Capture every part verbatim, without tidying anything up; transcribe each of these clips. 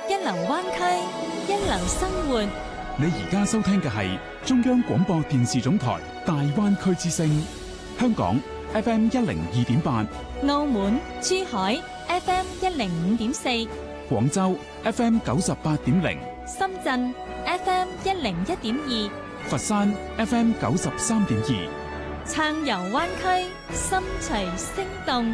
一流灣區，一流生活。 你而家收聽嘅係中央廣播電視總台大灣區之聲，香港 F M 一零二點八， 澳門、珠海 F M 一零五點四， 廣州 F M 九十八點零， 深圳 F M 一零一點二， 佛山 F M 九十三點二。 暢遊灣區，心隨聲動。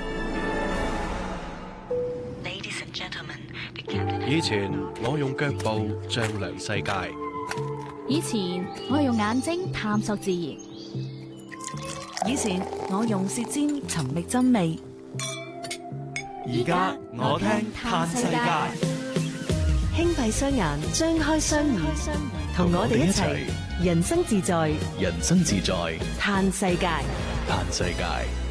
以前我用腳步丈量世界， 以前我用眼睛探索自然， 以前我用舌尖尋覓真味， 而家我聽嘆世界。 輕閉雙眼，張開雙耳，同我哋一齊人生自在， 人生自在嘆世界， 嘆世界。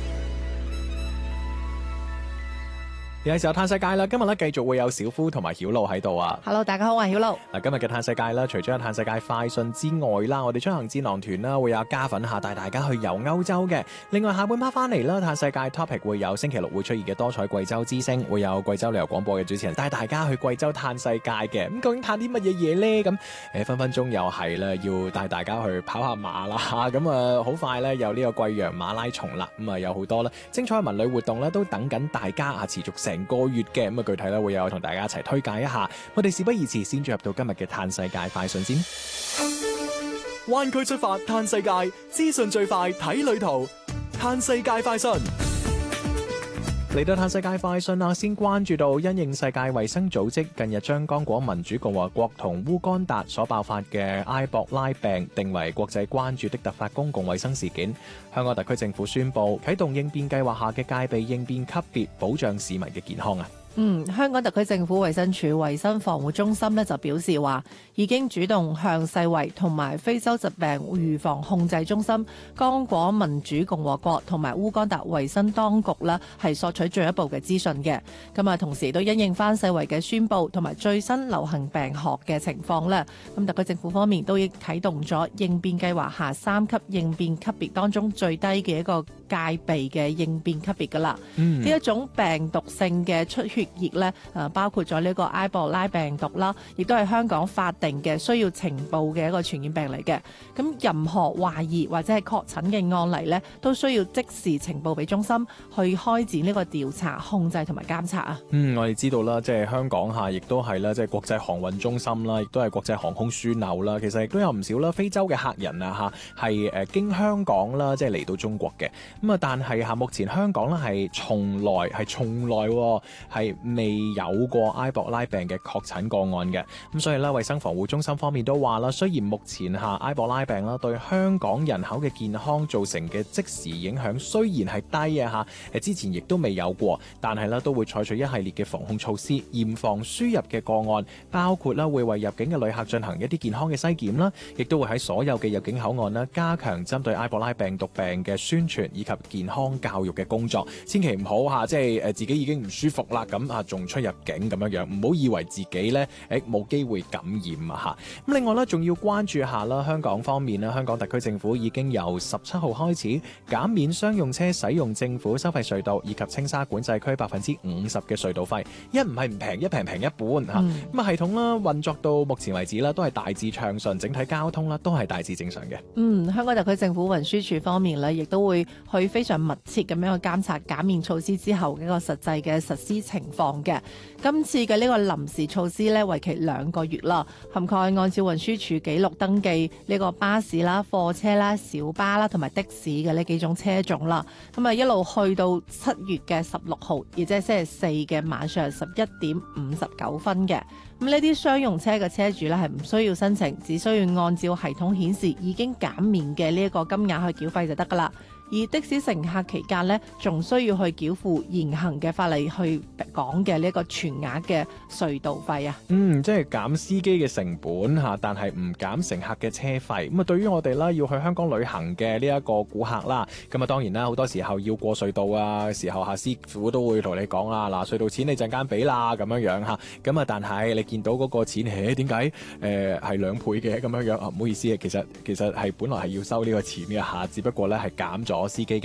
有時候嘆世界啦，今日咧繼續會有小夫同埋曉露喺度啊。 Hello， 大家好，我係曉露。 嗱，今日嘅嘆世界啦，除咗有嘆世界快訊之外啦，我哋出行智囊團啦會有嘉粉下帶大家去遊歐洲嘅。另外下半 part 翻嚟啦，嘆世界 topic 會有星期六會出現嘅多彩貴州之聲，會有貴州旅遊廣播嘅主持人帶大家去貴州嘆世界嘅。咁究竟嘆啲乜嘢嘢咧？咁誒分分鐘又係啦，要帶大家去跑下馬啦。咁啊好快咧有呢個貴陽馬拉松啦。咁啊有好多啦精彩文旅活動咧都等緊大家啊，持續成個月嘅。咁啊，具體咧會有同大家一齊推介一下。我哋事不宜遲，先進入到今日嘅嘆世界快訊先。 灣區出發嘆世界，資訊最快睇旅途。嘆世界快訊嚟到嘆世界快訊啦，先關注到因應世界衛生組織近日將剛果民主共和國同烏干達所爆發嘅埃博拉病定為國際關注的突發公共衛生事件，香港特區政府宣布啟動應變計劃下嘅戒備應變級別，保障市民嘅健康啊！ 嗯，香港特區政府衛生署衛生防護中心咧就表示話，已經主動向世衛同埋非洲疾病預防控制中心、剛果民主共和國同埋烏干達衛生當局咧係索取進一步嘅資訊嘅。咁啊，同時都因應翻世衛嘅宣佈同埋最新流行病學嘅情況咧，咁特區政府方面都已啟動咗應變計劃下三級應變級別當中最低嘅一個戒備嘅應變級別噶啦。呢、嗯、一種病毒性嘅出血熱咧，誒包括咗呢個埃博拉病毒啦，亦都係香港法定嘅需要呈報嘅一個傳染病嚟嘅。咁任何懷疑或者係確診嘅案例咧，都需要即時呈報俾中心去開展呢個調查、控制同埋監察啊。 嗯，我哋知道啦，即係香港嚇，亦都係啦，即係國際航運中心啦，亦都係國際航空樞紐啦。其實亦都有唔少啦，非洲嘅客人啊嚇，係誒經香港啦，即係嚟到中國嘅。咁啊，但係嚇目前香港咧係從來係從來係未有過埃博拉病嘅確診個案嘅，咁所以咧，衛生防護中心方面都話啦，雖然目前下埃博拉病啦對香港人口嘅健康造成嘅即時影響雖然係低啊嚇，誒之前亦都未有過，但係咧都會採取一系列嘅防控措施，嚴防輸入嘅個案，包括啦會為入境嘅旅客進行一啲健康嘅篩檢啦，亦都會喺所有嘅入境口岸啦加強針對埃博拉病毒病嘅宣傳以及健康教育嘅工作，千祈唔好嚇，即係誒自己已經唔舒服啦咁。啊，仲出入境咁樣樣，唔好以為自己咧，誒冇機會感染啊嚇。咁另外咧，仲要關注下啦，香港方面啦，香港特區政府已經由十七號開始減免商用車使用政府收費隧道以及青沙管制區百分之五十嘅隧道費，一唔係唔平，一平平一半嚇。咁、嗯、啊系統啦運作到目前為止啦，都係大致暢順，整體交通啦都係大致正常嘅。 嗯，香港特區政府運輸署方面咧，亦都會去非常密切咁樣去監察減免措施之後嘅一個實際嘅實施情況嘅。今次嘅呢個臨時措施咧，為期兩個月啦，涵蓋按照運輸署記錄登記呢個巴士啦、貨車啦、小巴啦同埋的士嘅呢幾種車種啦。咁啊一路去到七月嘅十六號，亦即係星期四嘅晚上十一點五十九分嘅。咁呢啲商用車嘅車主咧係唔需要申請，只需要按照系統顯示已經減免嘅呢一個金額去繳費就得噶啦。而的士乘客期間呢，仲需要去繳付現行嘅法例去講嘅呢一個全額嘅隧道費啊。 嗯，即係減司機嘅成本嚇，但係唔減乘客嘅車費。咁啊，對於我哋啦，要去香港旅行嘅呢一個顧客啦，咁啊當然啦，好多時候要過隧道啊，時候嚇師傅都會同你講啊，嗱隧道錢你陣間俾啦咁樣樣嚇。咁啊，但係你見到嗰個錢，誒點解誒係兩倍嘅咁樣樣啊？唔好意思啊，其實其實係本來係要收呢個錢嘅嚇，只不過咧係減咗司機嘅